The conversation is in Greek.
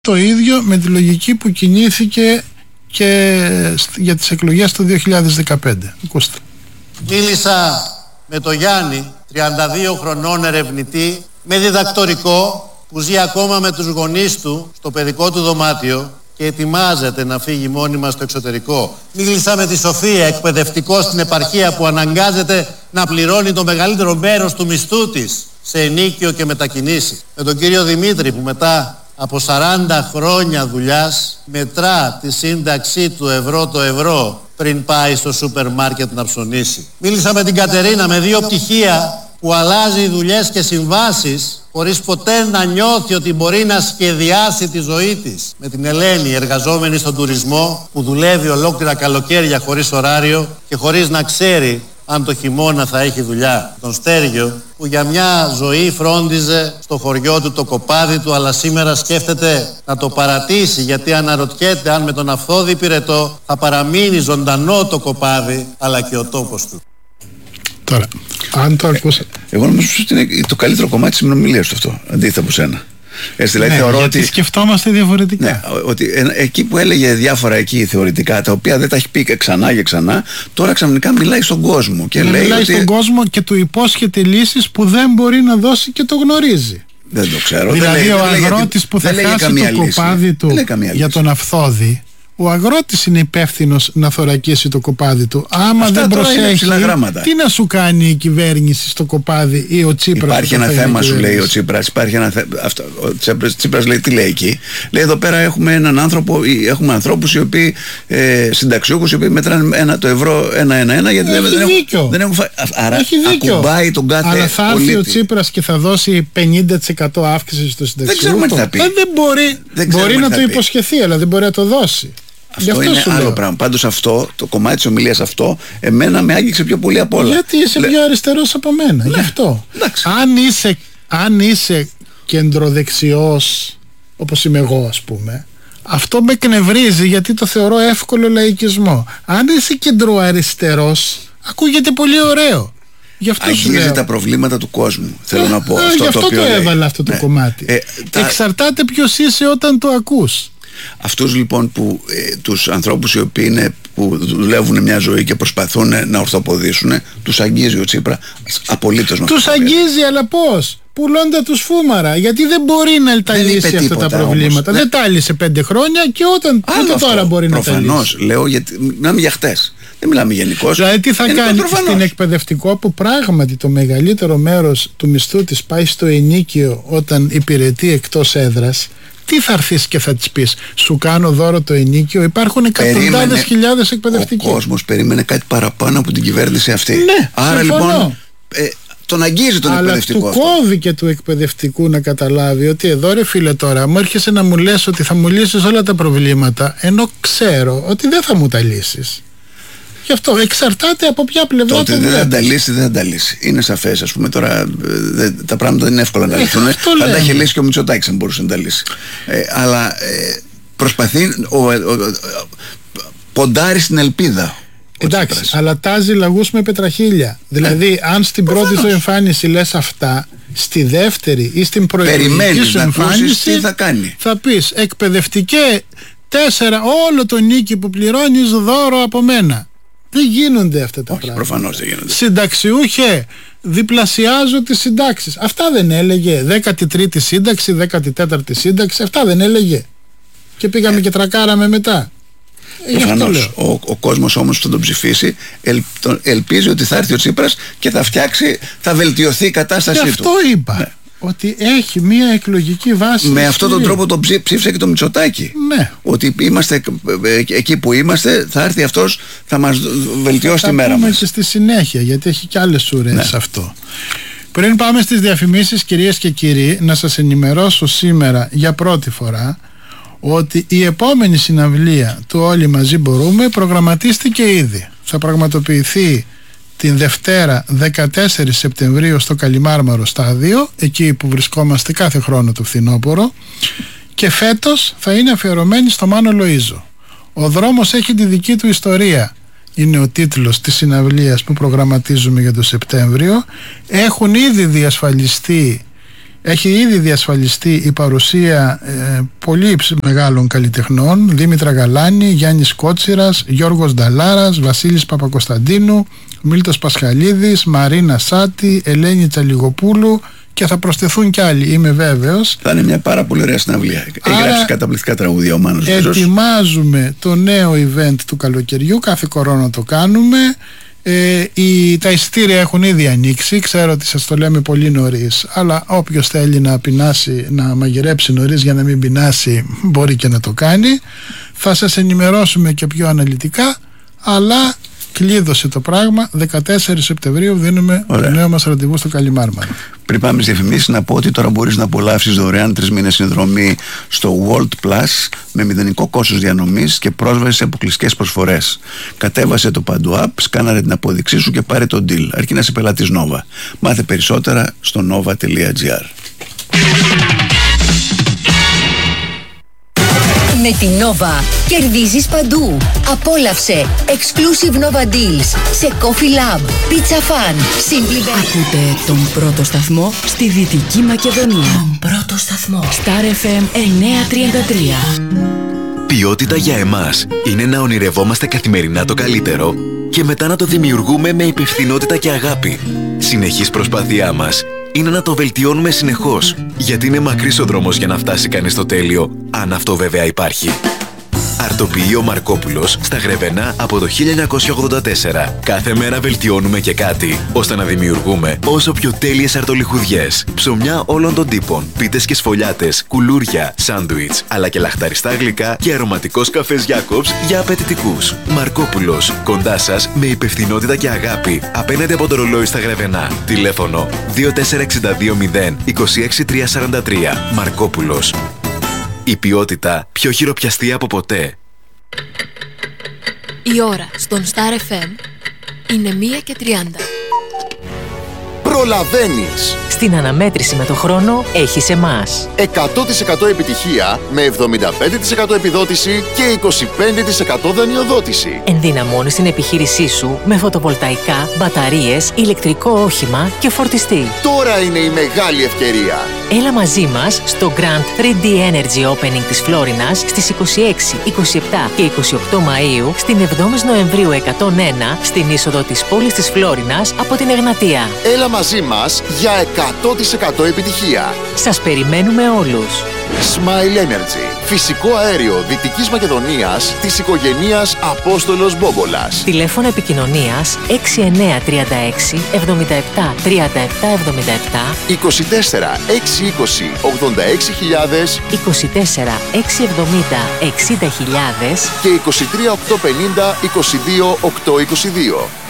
Το ίδιο με τη λογική που κινήθηκε και για τις εκλογές το 2015. Ακούστε. Μίλησα με τον Γιάννη, 32 χρονών ερευνητή, με διδακτορικό, που ζει ακόμα με τους γονείς του στο παιδικό του δωμάτιο και ετοιμάζεται να φύγει μόνιμα στο εξωτερικό. Μίλησα με τη Σοφία, εκπαιδευτικό στην επαρχία, που αναγκάζεται να πληρώνει το μεγαλύτερο μέρος του μισθού της σε ενίκιο και μετακινήσεις. Με τον κύριο Δημήτρη, που μετά από 40 χρόνια δουλειάς μετρά τη σύνταξή του ευρώ το ευρώ πριν πάει στο σούπερ μάρκετ να ψωνίσει. Μίλησα με την Κατερίνα, με 2 πτυχία, που αλλάζει δουλειές και συμβάσεις χωρίς ποτέ να νιώθει ότι μπορεί να σχεδιάσει τη ζωή της. Με την Ελένη, εργαζόμενη στον τουρισμό, που δουλεύει ολόκληρα καλοκαίρια χωρίς ωράριο και χωρίς να ξέρει αν το χειμώνα θα έχει δουλειά. Τον Στέργιο, που για μια ζωή φρόντιζε στο χωριό του το κοπάδι του, αλλά σήμερα σκέφτεται να το παρατήσει, γιατί αναρωτιέται αν με τον Αυθόδη Πυρετό θα παραμείνει ζωντανό το κοπάδι, αλλά και ο τόπος του. Τώρα, αν το ακούσατε. Εγώ νομίζω ότι είναι το καλύτερο κομμάτι της συνομιλίας του αυτό, αντίθετα από σένα. Δηλαδή, θεωρώ γιατί ότι σκεφτόμαστε διαφορετικά. Ναι, ότι εκεί που έλεγε διάφορα εκεί θεωρητικά, τα οποία δεν τα έχει πει ξανά και ξανά, τώρα ξαφνικά μιλάει στον κόσμο. Και λέει μιλάει ότι στον κόσμο και του υπόσχεται λύσεις που δεν μπορεί να δώσει και το γνωρίζει. Δεν το ξέρω. Δηλαδή ο αγρότης που θα χάσει το κοπάδι του για τον Αυθόδη, ο αγρότης είναι υπεύθυνος να θωρακίσει το κοπάδι του. Άμα αυτά δεν προσέχει, τι να σου κάνει η κυβέρνηση στο κοπάδι ή ο Τσίπρας? Υπάρχει ένα θέμα, σου λέει ο Τσίπρας. Ο Τσίπρας λέει, τι λέει εκεί? Λέει, εδώ πέρα έχουμε έναν άνθρωπο, έχουμε ανθρώπους οι οποίοι συνταξιούχους, οι οποίοι μετράνε το ευρώ 1-1-1, γιατί δεν έχουν φάει. Άρα ακουμπάει τον κάθε πολίτη. Αλλά θα έρθει ο Τσίπρας και θα δώσει 50% αύξηση στο συνταξιούχο. Δεν ξέρουμε τι θα πει. Μπορεί να το υποσχεθεί, αλλά δεν μπορεί να το δώσει. Αυτό είναι άλλο πράγμα. Πάντως αυτό, το κομμάτι της ομιλίας αυτό, εμένα με άγγιξε πιο πολύ απ' όλα. Γιατί είσαι πιο αριστερός από μένα, γι' αυτό. Αν είσαι κεντροδεξιός, όπως είμαι εγώ ας πούμε, αυτό με εκνευρίζει, γιατί το θεωρώ εύκολο λαϊκισμό. Αν είσαι κεντροαριστερός, ακούγεται πολύ ωραίο. Αγγίζει τα προβλήματα του κόσμου, θέλω να πω. Γι' αυτό το έβαλα αυτό το κομμάτι. Εξαρτάται ποιος είσαι όταν το ακούς. Αυτούς λοιπόν τους ανθρώπους οι οποίοι που δουλεύουν μια ζωή και προσπαθούν να ορθοποδήσουν, τους αγγίζει ο Τσίπρα απολύτως. Τους αγγίζει, αλλά πώς? Πουλώντα τους φούμαρα, γιατί δεν μπορεί να τα λύσει αυτά τα προβλήματα. Όμως, δεν τα λύσε 5 χρόνια και όταν τώρα μπορεί να τα λύσει. Προφανώς, λέω, γιατί μιλάμε για χτες. Δεν μιλάμε γενικώς. Δηλαδή τι θα κάνει στην εκπαιδευτικό, που πράγματι το μεγαλύτερο μέρος του μισθού της πάει στο ενίκιο όταν υπηρετεί εκτός έδρας? Τι θα έρθεις και θα της πεις? Σου κάνω δώρο το ενίκιο? Υπάρχουν εκατοντάδες χιλιάδες εκπαιδευτικοί. Ο κόσμος περίμενε κάτι παραπάνω από την κυβέρνηση αυτή. Ναι, άρα συμφωνώ. Λοιπόν τον αγγίζει τον εκπαιδευτικό. Αλλά του κόβει και του εκπαιδευτικού να καταλάβει ότι εδώ ρε φίλε, τώρα μου έρχεσαι να μου λες ότι θα μου λύσεις όλα τα προβλήματα, ενώ ξέρω ότι δεν θα μου τα λύσεις. Γι' αυτό εξαρτάται από ποια πλευρά. Τότε δεν θα τα λύσει, δεν θα τα λύσει. Είναι σαφές, ας πούμε. Τώρα τα πράγματα δεν είναι εύκολα να λυθούν. Θα τα είχε λύσει και ο Μητσοτάκης αν μπορούσε να τα λύσει. Αλλά προσπαθεί, ποντάρει στην ελπίδα. Εντάξει, αλλά τάζει λαγούς με πετραχίλια. Δηλαδή, αν στην πρώτη σου εμφάνιση λες αυτά, στη δεύτερη ή στην προηγούμενη σου εμφάνιση τι θα κάνει? Θα πεις εκπαιδευτικέ 4 όλο το νίκη που πληρώνεις δώρο από μένα. Δεν γίνονται αυτά τα πράγματα. Προφανώς δεν γίνονται. Συνταξιούχε, διπλασιάζω τις συντάξεις. Αυτά δεν έλεγε? 13η σύνταξη, 14η σύνταξη, αυτά δεν έλεγε? Και πήγαμε και τρακάραμε μετά. Προφανώς. Ο κόσμος όμως που θα τον ψηφίσει ελπίζει ότι θα έρθει ο Τσίπρας και θα φτιάξει, θα βελτιωθεί η κατάστασή του. Γι' αυτό είπα. Ναι. Ότι έχει μία εκλογική βάση. Με αυτόν τον τρόπο τον ψήφισε και το Μητσοτάκη. Ναι. Ότι είμαστε εκεί που είμαστε, θα έρθει αυτός, θα μας βελτιώσει τη μέρα μας. Θα πούμε και στη συνέχεια, γιατί έχει και άλλες σουρές αυτό. Πριν πάμε στις διαφημίσεις, κυρίες και κύριοι, να σας ενημερώσω σήμερα για πρώτη φορά ότι η επόμενη συναυλία του Όλοι Μαζί Μπορούμε προγραμματίστηκε ήδη. Θα πραγματοποιηθεί την Δευτέρα 14 Σεπτεμβρίου στο Καλιμάρμαρο στάδιο, εκεί που βρισκόμαστε κάθε χρόνο το φθινόπωρο, και φέτος θα είναι αφιερωμένη στο Μάνο Λοΐζο. Ο δρόμος έχει τη δική του ιστορία, είναι ο τίτλος της συναυλίας που προγραμματίζουμε για το Σεπτέμβριο. Έχουν ήδη διασφαλιστεί Έχει ήδη διασφαλιστεί η παρουσία πολύ μεγάλων καλλιτεχνών: Δήμητρα Γαλάνη, Γιάννης Κότσιρας, Γιώργος Νταλάρας, Βασίλης Παπακοσταντίνου, Μίλτος Πασχαλίδης, Μαρίνα Σάτη, Ελένη Τσαλιγοπούλου, και θα προσθεθούν κι άλλοι, είμαι βέβαιος. Θα είναι μια πάρα πολύ ωραία συναυλία. Έχει γράψει καταπληκτικά τραγούδια ο Μάνος. Ετοιμάζουμε το νέο event του καλοκαιριού, κάθε χρόνο το κάνουμε. Τα εισιτήρια έχουν ήδη ανοίξει. Ξέρω ότι σας το λέμε πολύ νωρίς, αλλά όποιος θέλει να πεινάσει, να μαγειρέψει νωρίς για να μην πεινάσει, μπορεί και να το κάνει. Θα σας ενημερώσουμε και πιο αναλυτικά, αλλά κλείδωσε το πράγμα. 14 Σεπτεμβρίου δίνουμε το νέο μας ραντεβού στο Καλιμάρμαρο. Πριν πάμε στις διαφημίσεις, να πω ότι τώρα μπορείς να απολαύσεις δωρεάν 3 μήνες συνδρομή στο World Plus με μηδενικό κόστος διανομής και πρόσβαση σε αποκλειστικές προσφορές. Κατέβασε το Παντού App, σκάναρε την απόδειξή σου και πάρε το deal. Αρκεί να είσαι πελάτης Nova. Μάθε περισσότερα στο nova.gr. Με την Nova κερδίζεις παντού. Απόλαυσε exclusive Nova Deals σε Coffee Lab, Pizza Fan, Simply Bake. Ακούτε τον πρώτο σταθμό στη Δυτική Μακεδονία. Τον πρώτο σταθμό. Star FM 933. Ποιότητα για εμάς είναι να ονειρευόμαστε καθημερινά το καλύτερο και μετά να το δημιουργούμε με υπευθυνότητα και αγάπη. Συνεχής προσπάθειά μας είναι να το βελτιώνουμε συνεχώς, γιατί είναι μακρύς ο δρόμος για να φτάσει κανείς στο τέλειο, αν αυτό βέβαια υπάρχει. Αρτοποιείο Μαρκόπουλος στα Γρεβενά από το 1984. Κάθε μέρα βελτιώνουμε και κάτι, ώστε να δημιουργούμε όσο πιο τέλειες αρτολιχουδιές, ψωμιά όλων των τύπων, πίτες και σφολιάτες, κουλούρια, σάντουιτς, αλλά και λαχταριστά γλυκά και αρωματικός καφές Jacobs για απαιτητικούς. Μαρκόπουλος, κοντά σας με υπευθυνότητα και αγάπη, απέναντι από το ρολόι στα Γρεβενά. Τηλέφωνο 24620 26343. Μαρκόπουλος. Η ποιότητα πιο χειροπιαστή από ποτέ. Η ώρα στον Star FM είναι 1:30. Προλαβαίνεις. Στην αναμέτρηση με το χρόνο έχεις εμάς. 100% επιτυχία με 75% επιδότηση και 25% δανειοδότηση. Ενδυναμώνεις την επιχείρησή σου με φωτοβολταϊκά, μπαταρίες, ηλεκτρικό όχημα και φορτιστή. Τώρα είναι η μεγάλη ευκαιρία. Έλα μαζί μας στο Grand 3D Energy Opening της Φλόρινας στις 26, 27 και 28 Μαΐου, στην 7η Νοεμβρίου 101, στην είσοδο της πόλης της Φλόρινας από την Εγνατία. Έλα μαζί μας για 100% επιτυχία. Σας περιμένουμε όλους. Smile Energy. Φυσικό αέριο Δυτικής Μακεδονίας της οικογενείας Απόστολος Μπόμπολας. Τηλέφωνο επικοινωνίας 6936 77 37 77, 24 620 86.000, 24 670 60.000 και 23 850 22 822.